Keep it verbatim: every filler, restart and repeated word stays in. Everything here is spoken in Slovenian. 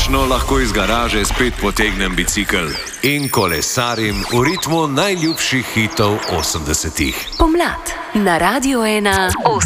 končno lahko iz garaže spet potegnem bicikel in kolesarim v ritmu najljubših hitov osemdesetih. Pomlad na Radiu ena.